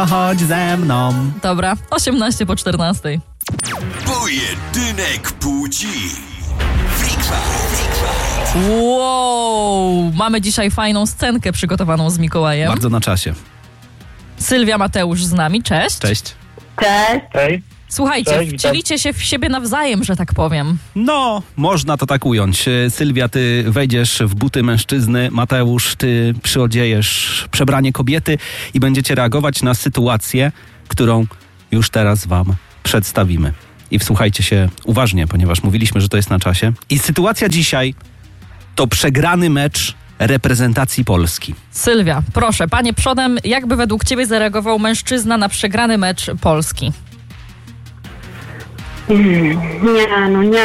chodź ze mną. Dobra, 18:14. Pojedynek płci. Freak Fight. Wow, mamy dzisiaj fajną scenkę przygotowaną z Mikołajem. Bardzo na czasie. Sylwia Mateusz z nami, cześć. Cześć. Cześć. Hej. Słuchajcie, Cześć, witam. wcielicie się w siebie nawzajem, że tak powiem. No, można to tak ująć. Sylwia, ty wejdziesz w buty mężczyzny, Mateusz, ty przyodziejesz przebranie kobiety i będziecie reagować na sytuację, którą już teraz wam przedstawimy. I wsłuchajcie się uważnie, ponieważ mówiliśmy, że to jest na czasie. I sytuacja dzisiaj to przegrany mecz reprezentacji Polski. Sylwia, proszę, panie przodem, jakby według ciebie zareagował mężczyzna na przegrany mecz Polski? Nie,